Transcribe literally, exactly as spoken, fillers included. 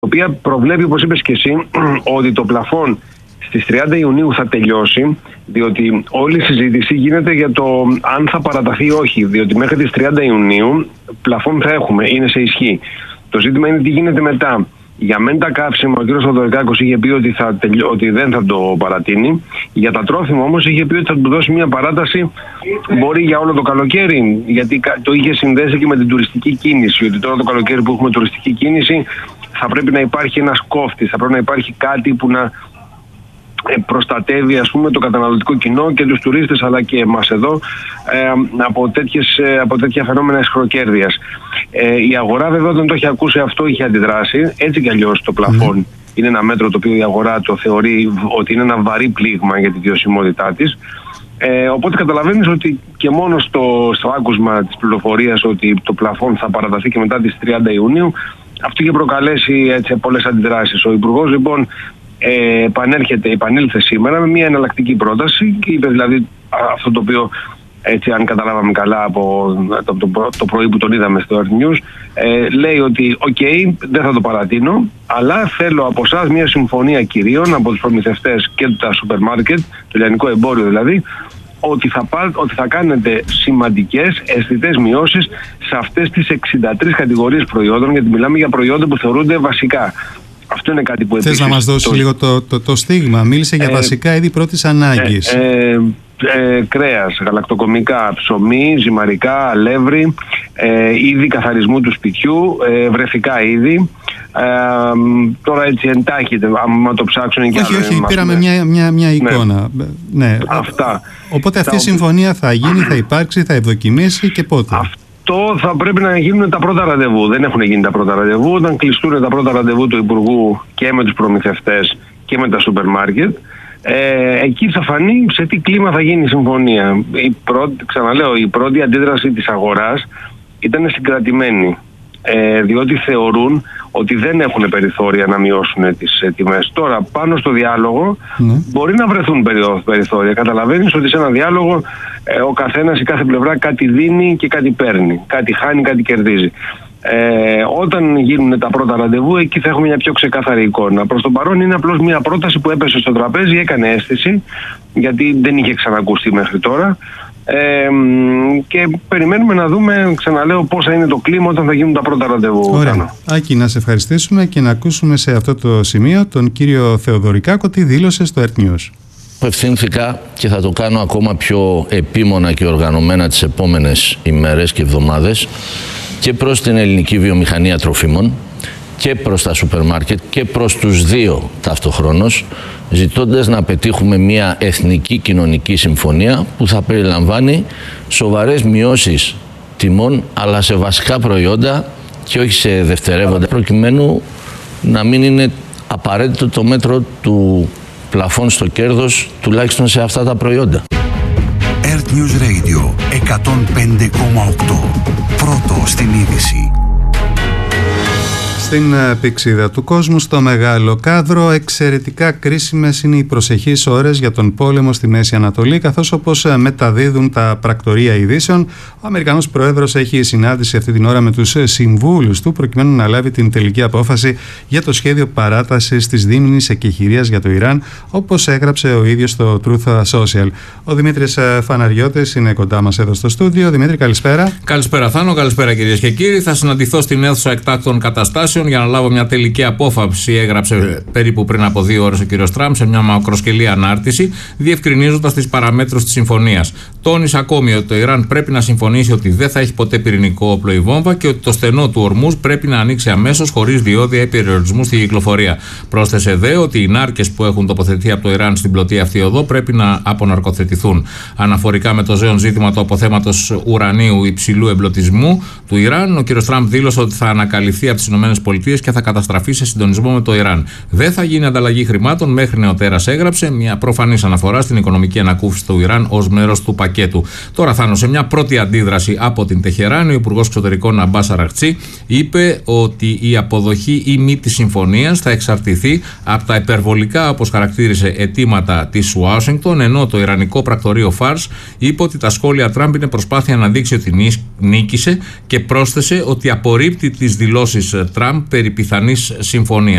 οποία προβλέπει, όπως είπες και εσύ, ότι το πλαφόν στις τριάντα Ιουνίου θα τελειώσει, διότι όλη η συζήτηση γίνεται για το αν θα παραταθεί ή όχι, διότι μέχρι τις τριάντα Ιουνίου πλαφόν θα έχουμε, είναι σε ισχύ. Το ζήτημα είναι τι γίνεται μετά. Για μεν τα καύσιμα, ο κ. Θοδωρικάκος είχε πει ότι, θα τελει... ότι δεν θα το παρατείνει. Για τα τρόφιμα όμως είχε πει ότι θα του δώσει μια παράταση, μπορεί για όλο το καλοκαίρι, γιατί το είχε συνδέσει και με την τουριστική κίνηση. Ότι τώρα το καλοκαίρι που έχουμε τουριστική κίνηση θα πρέπει να υπάρχει ένας κόφτης, θα πρέπει να υπάρχει κάτι που να προστατεύει, ας πούμε, το καταναλωτικό κοινό και τους τουρίστες, αλλά και εμάς εδώ ε, από, τέτοιες, από τέτοια φαινόμενα αισχροκέρδειας. Ε, η αγορά βέβαια όταν το έχει ακούσει αυτό είχε αντιδράσει. Έτσι κι αλλιώς το πλαφόν mm. είναι ένα μέτρο το οποίο η αγορά το θεωρεί ότι είναι ένα βαρύ πλήγμα για τη βιωσιμότητά της. Ε, οπότε καταλαβαίνεις ότι και μόνο στο, στο άκουσμα της πληροφορίας ότι το πλαφόν θα παραταθεί και μετά τις τριάντα Ιουνίου, αυτό είχε προκαλέσει έτσι, πολλές αντιδράσεις. Ο Υπουργός λοιπόν Ε, επανέρχεται, επανήλθε σήμερα με μια εναλλακτική πρόταση και είπε δηλαδή αυτό το οποίο, έτσι αν καταλάβαμε καλά από το, το, το πρωί που τον είδαμε στο Earth News, ε, λέει ότι οκ, okay, δεν θα το παρατείνω, αλλά θέλω από εσάς μια συμφωνία κυρίων από τους προμηθευτές και τα σούπερ μάρκετ, το λιανικό εμπόριο δηλαδή, ότι θα, πά, ότι θα κάνετε σημαντικές αισθητές μειώσεις σε αυτές τις εξήντα τρεις κατηγορίες προϊόντων, γιατί μιλάμε για προϊόντα που θεωρούνται βασικά. Αυτό είναι κάτι που επίσης... Θες να μας δώσεις το... λίγο το, το, το στίγμα. Μίλησε για ε, βασικά είδη πρώτης ανάγκης. Ε, ε, ε, κρέας, γαλακτοκομικά, ψωμί, ζυμαρικά, αλεύρι, ε, είδη καθαρισμού του σπιτιού, ε, βρεφικά είδη. Ε, τώρα έτσι εντάχει, άμα το ψάξουν και όχι, όχι, όχι, πήραμε μια, μια, μια εικόνα. Ναι. Ναι. Αυτά. Οπότε αυτή η συμφωνία θα γίνει, θα υπάρξει, θα ευδοκιμήσει και πότε? Αυτό θα πρέπει να γίνουν τα πρώτα ραντεβού. Δεν έχουν γίνει τα πρώτα ραντεβού. Όταν κλειστούν τα πρώτα ραντεβού του Υπουργού και με τους προμηθευτές και με τα σούπερ μάρκετ, ε, εκεί θα φανεί σε τι κλίμα θα γίνει η συμφωνία. Η πρώτη, ξαναλέω, η πρώτη αντίδραση της αγοράς ήταν συγκρατημένη. Ε, διότι θεωρούν ότι δεν έχουν περιθώρια να μειώσουν τις ε, τιμές. Τώρα πάνω στο διάλογο mm. μπορεί να βρεθούν περιθώρια. Καταλαβαίνεις ότι σε ένα διάλογο ε, ο καθένας, η κάθε πλευρά κάτι δίνει και κάτι παίρνει. Κάτι χάνει, κάτι κερδίζει. Ε, όταν γίνουν τα πρώτα ραντεβού, εκεί θα έχουμε μια πιο ξεκάθαρη εικόνα. Προς τον παρόν είναι απλώς μια πρόταση που έπεσε στο τραπέζι, έκανε αίσθηση, γιατί δεν είχε ξανακουστεί μέχρι τώρα. Ε, και περιμένουμε να δούμε, ξαναλέω, πώς θα είναι το κλίμα όταν θα γίνουν τα πρώτα ραντεβού. Ωραία. Άκη, να σε ευχαριστήσουμε και να ακούσουμε σε αυτό το σημείο τον κύριο Θεοδωρικάκο τι δήλωσε στο Earth News. Απευθύνθηκα και θα το κάνω ακόμα πιο επίμονα και οργανωμένα τις επόμενες ημέρες και εβδομάδες και προς την ελληνική βιομηχανία τροφίμων και προς τα σούπερ μάρκετ και προς τους δύο ταυτοχρόνως, ζητώντας να πετύχουμε μια εθνική κοινωνική συμφωνία που θα περιλαμβάνει σοβαρές μειώσεις τιμών, αλλά σε βασικά προϊόντα και όχι σε δευτερεύοντα, προκειμένου να μην είναι απαραίτητο το μέτρο του πλαφών στο κέρδος, τουλάχιστον σε αυτά τα προϊόντα. Earth News Radio εκατόν πέντε κόμμα οκτώ. Πρώτο στην είδηση. Στην πηξίδα του κόσμου, στο μεγάλο κάδρο, εξαιρετικά κρίσιμες είναι οι προσεχείς ώρες για τον πόλεμο στη Μέση Ανατολή, καθώς όπως μεταδίδουν τα πρακτορεία ειδήσεων, ο Αμερικανός Πρόεδρος έχει συνάντηση αυτή την ώρα με τους συμβούλους του, προκειμένου να λάβει την τελική απόφαση για το σχέδιο παράτασης της δίμηνης εκεχηρίας για το Ιράν, όπως έγραψε ο ίδιος στο Truth Social. Ο Δημήτρης Φαναριώτης είναι κοντά μας εδώ στο στούντιο. Δημήτρη, καλησπέρα. Καλησπέρα, Θάνο, καλησπέρα κυρίες και κύριοι. Θα συναντηθώ στην αίθουσα εκτάκτων καταστάσεων για να λάβω μια τελική απόφαση, έγραψε περίπου πριν από δύο ώρες ο κ. Τραμπ σε μια μακροσκελή ανάρτηση, διευκρινίζοντας τις παραμέτρους της συμφωνίας. Τόνισε ακόμη ότι το Ιράν πρέπει να συμφωνήσει ότι δεν θα έχει ποτέ πυρηνικό όπλο ή βόμβα και ότι το στενό του Ορμούζ πρέπει να ανοίξει αμέσως χωρίς διόδια ή περιορισμού στη κυκλοφορία. Πρόσθεσε δε ότι οι νάρκες που έχουν τοποθετηθεί από το Ιράν στην πλωτή αυτή οδό πρέπει να αποναρκοθετηθούν. Αναφορικά με το ζέον ζήτημα του αποθέματος ουρανίου υψηλού εμπλωτισμού του Ιράν, ο κ. Τραμπ δήλωσε ότι θα ανακαλυφθεί από τις ΗΠΑ και θα καταστραφεί σε συντονισμό με το Ιράν. Δεν θα γίνει ανταλλαγή χρημάτων μέχρι νεοτέρας, έγραψε, μια προφανής αναφορά στην οικονομική ανακούφιση του Ιράν ως μέρος του πακέτου. Τώρα, Θάνο, σε μια πρώτη αντίδραση από την Τεχεράνη, ο Υπουργός Εξωτερικών Αμπάς Αραχτσί είπε ότι η αποδοχή ή μη της συμφωνίας θα εξαρτηθεί από τα υπερβολικά, όπως χαρακτήρισε, αιτήματα της Ουάσιγκτον, ενώ το Ιρανικό πρακτορείο Φάρς είπε ότι τα σχόλια Τραμπ είναι προσπάθεια να δείξει ότι νίκησε και πρόσθεσε ότι απορρίπτει τις δηλώσεις Τραμπ Τραμπ περί πιθανής συμφωνίας.